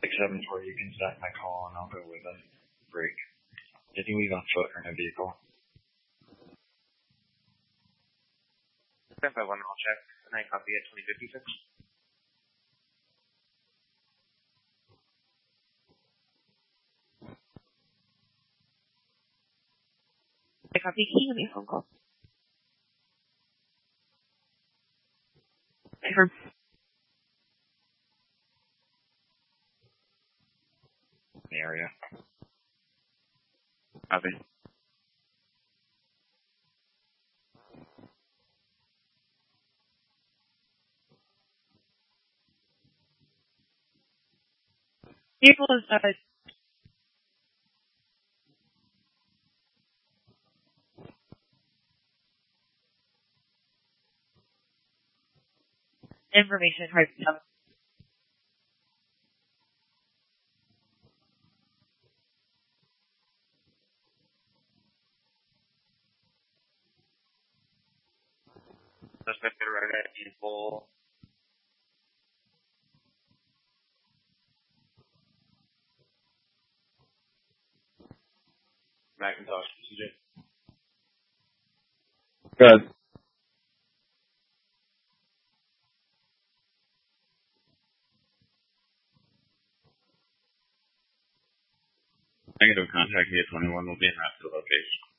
Like 740, you can stack my call and I'll go with a break. Did you leave on foot or in a vehicle? 1051, I'll check. And I copy at 2056. I copy. Can you give me a phone call? Confirm. The area. Copy. Vehicle is information right now. Suspect arrived at vehicle. Macintosh, CJ. Good. Negative contact via 21 will be in route to the location.